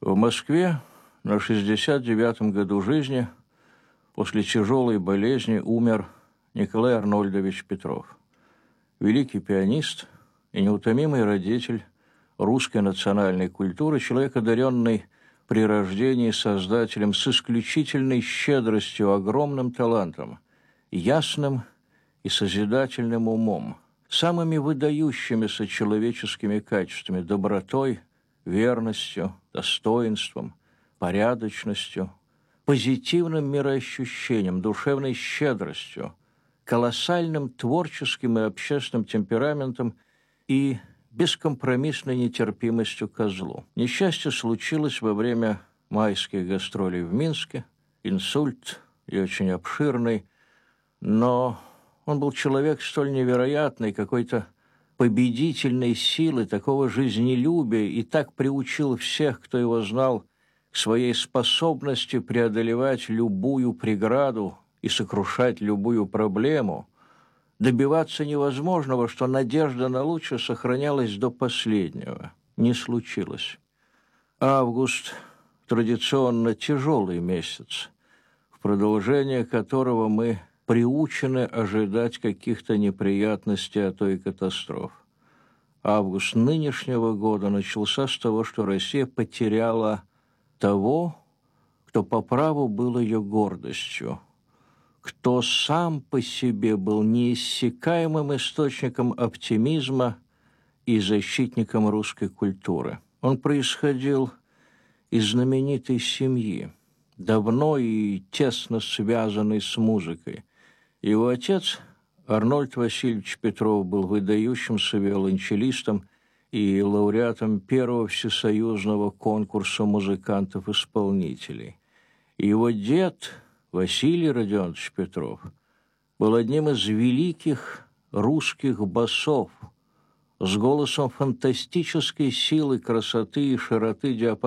В Москве на 69-м году жизни после тяжелой болезни умер Николай Арнольдович Петров, великий пианист и неутомимый родитель русской национальной культуры, человек, одаренный при рождении Создателем с исключительной щедростью, огромным талантом, ясным и созидательным умом, самыми выдающимися человеческими качествами, добротой, верностью, достоинством, порядочностью, позитивным мироощущением, душевной щедростью, колоссальным творческим и общественным темпераментом и бескомпромиссной нетерпимостью ко злу. Несчастье случилось во время майских гастролей в Минске, инсульт и очень обширный, но он был человек столь невероятной, какой-то победительной силы, такого жизнелюбия и так приучил всех, кто его знал, к своей способности преодолевать любую преграду и сокрушать любую проблему, добиваться невозможного, что надежда на лучшее сохранялась до последнего. Не случилось. Август – традиционно тяжелый месяц, в продолжение которого мы приучены ожидать каких-то неприятностей, а то и катастроф. Август нынешнего года начался с того, что Россия потеряла того, кто по праву был ее гордостью, кто сам по себе был неиссякаемым источником оптимизма и защитником русской культуры. Он происходил из знаменитой семьи, давно и тесно связанной с музыкой. Его отец, Арнольд Васильевич Петров, был выдающимся виолончелистом и лауреатом первого всесоюзного конкурса музыкантов-исполнителей. Его дед, Василий Родионович Петров, был одним из великих русских басов с голосом фантастической силы, красоты и широты диапазона.